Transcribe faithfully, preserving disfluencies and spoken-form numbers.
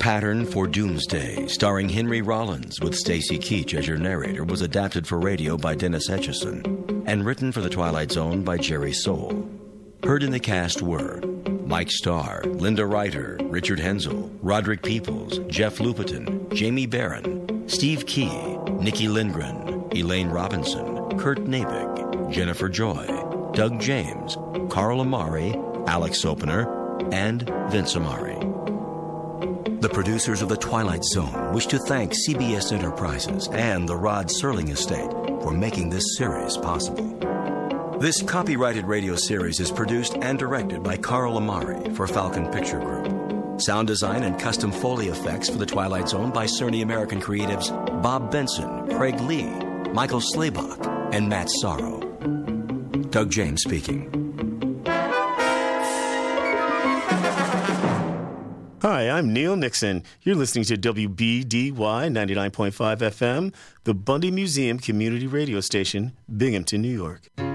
Pattern for Doomsday, starring Henry Rollins with Stacy Keach as your narrator, was adapted for radio by Dennis Etchison and written for The Twilight Zone by Jerry Soule. Heard in the cast were Mike Starr, Linda Ryder, Richard Hensel, Roderick Peoples, Jeff Lupetin, Jamie Barron, Steve Key, Nikki Lindgren, Elaine Robinson, Kurt Nabig, Jennifer Joy, Doug James, Carl Amari, Alex Sopener, and Vince Amari. The producers of The Twilight Zone wish to thank C B S Enterprises and the Rod Serling Estate for making this series possible. This copyrighted radio series is produced and directed by Carl Amari for Falcon Picture Group. Sound design and custom Foley effects for The Twilight Zone by Cerny American creatives Bob Benson, Craig Lee, Michael Slaybach, and Matt Sorrow. Doug James speaking. Hi, I'm Neil Nixon. You're listening to W B D Y ninety-nine point five F M, the Bundy Museum Community Radio Station, Binghamton, New York.